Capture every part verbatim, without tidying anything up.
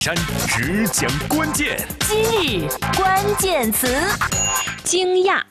山只讲关键， 今日关键词，惊讶。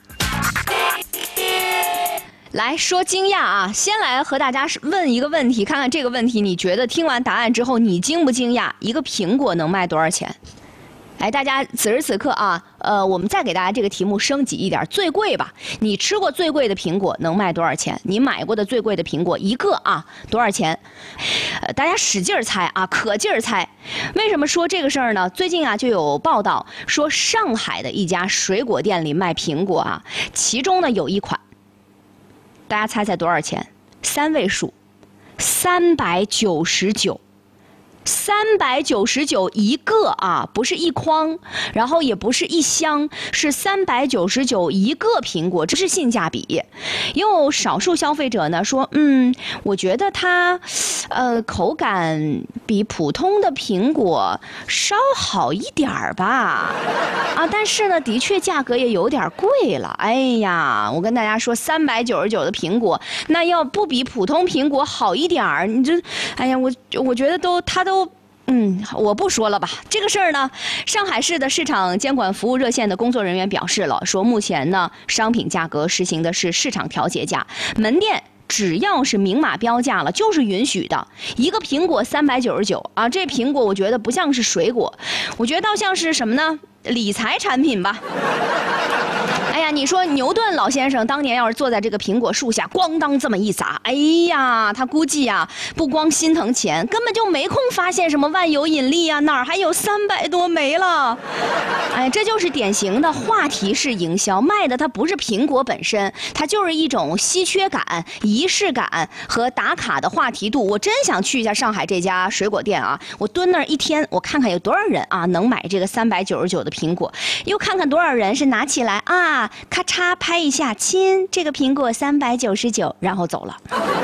来说惊讶啊，先来和大家问一个问题，看看这个问题你觉得听完答案之后你惊不惊讶？一个苹果能卖多少钱？来，大家此时此刻啊，呃，我们再给大家这个题目升级一点，最贵吧？你吃过最贵的苹果能卖多少钱？你买过的最贵的苹果一个啊多少钱？呃，大家使劲猜啊，可劲儿猜。为什么说这个事儿呢？最近啊就有报道说，上海的一家水果店里卖苹果啊，其中呢有一款，大家猜猜多少钱？三位数，三百九十九。三百九十九一个啊，不是一筐，然后也不是一箱，是三百九十九一个苹果，这是性价比。也有少数消费者呢说，嗯，我觉得它，呃，口感比普通的苹果稍好一点儿吧，啊，但是呢，的确价格也有点贵了。哎呀，我跟大家说，三百九十九的苹果，那要不比普通苹果好一点儿，你这，哎呀，我我觉得都它都。嗯，我不说了吧。这个事儿呢，上海市的市场监管服务热线的工作人员表示了，说目前呢，商品价格实行的是市场调节价，门店只要是明码标价了，就是允许的。一个苹果三百九十九啊，这苹果我觉得不像是水果，我觉得倒像是什么呢？理财产品吧。哎呀，你说牛顿老先生当年要是坐在这个苹果树下，咣当这么一砸，哎呀，他估计呀，不光心疼钱，根本就没空发现什么万有引力啊，哪儿还有三百多枚了？哎，这就是典型的话题式营销，卖的它不是苹果本身，它就是一种稀缺感、仪式感和打卡的话题度。我真想去一下上海这家水果店啊，我蹲那儿一天，我看看有多少人啊能买这个三百九十九的苹果，又看看多少人是拿起来啊。咔嚓拍一下，亲，这个苹果三百九十九，然后走了。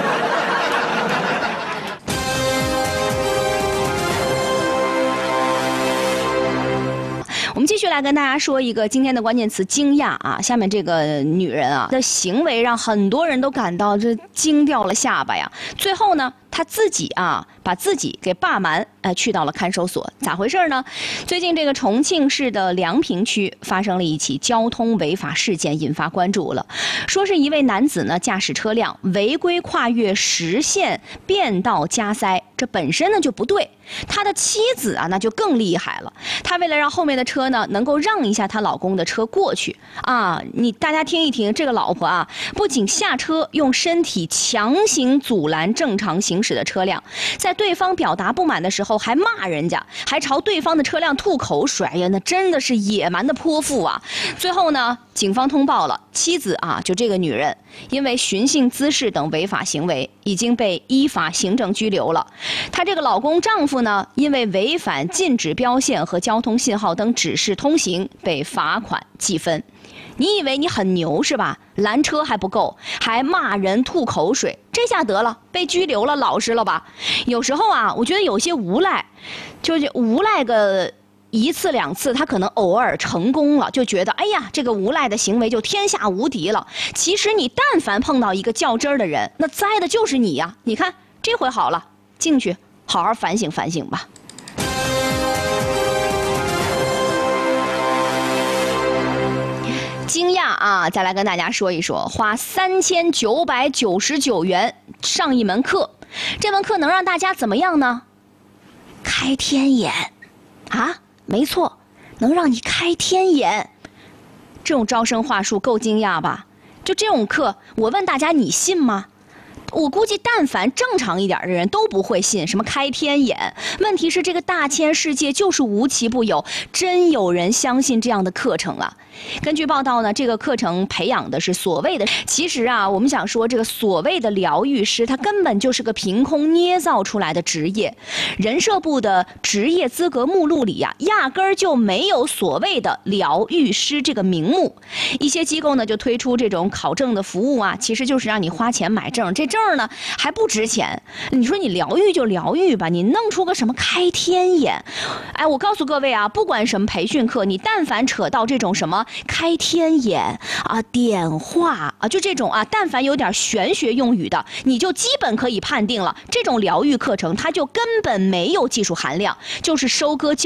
我们继续来跟大家说一个今天的关键词，惊讶啊！下面这个女人啊的行为让很多人都感到这惊掉了下巴呀。最后呢，她自己啊把自己给霸瞒，呃，去到了看守所。咋回事呢？最近这个重庆市的梁平区发生了一起交通违法事件，引发关注了。说是一位男子呢驾驶车辆违规跨越实线变道加塞，这本身呢就不对。他的妻子啊那就更厉害了，他为了让后面的车呢能够让一下她老公的车过去啊，你大家听一听，这个老婆啊不仅下车用身体强行阻拦正常行驶的车辆，在对方表达不满的时候还骂人家，还朝对方的车辆吐口水，哎呀，那真的是野蛮的泼妇啊！最后呢，警方通报了，妻子啊就这个女人因为寻衅滋事等违法行为已经被依法行政拘留了。她这个老公丈夫呢，因为违反禁止标线和交通信号灯指示通行，被罚款记分。你以为你很牛是吧？拦车还不够，还骂人吐口水，这下得了，被拘留了，老实了吧？有时候啊，我觉得有些无赖，就是无赖个一次两次，他可能偶尔成功了，就觉得哎呀，这个无赖的行为就天下无敌了。其实你但凡碰到一个较真儿的人，那栽的就是你呀！你看这回好了，进去好好反省反省吧。惊讶啊！再来跟大家说一说，花三千九百九十九元上一门课，这门课能让大家怎么样呢？开天眼啊！没错，能让你开天眼。这种招生话术够惊讶吧？就这种课，我问大家，你信吗？我估计但凡正常一点的人都不会信什么开天眼。问题是这个大千世界就是无奇不有，真有人相信这样的课程啊。根据报道呢，这个课程培养的是所谓的，其实啊，我们想说这个所谓的疗愈师，他根本就是个凭空捏造出来的职业。人社部的职业资格目录里呀、啊，压根儿就没有所谓的疗愈师这个名目。一些机构呢就推出这种考证的服务啊，其实就是让你花钱买证，这证呢，还不值钱。你说你疗愈就疗愈吧，你弄出个什么开天眼？哎，我告诉各位啊，不管什么培训课，你但凡扯到这种什么开天眼啊、点化啊，就这种啊，但凡有点玄学用语的，你就基本可以判定了，这种疗愈课程它就根本没有技术含量，就是收割。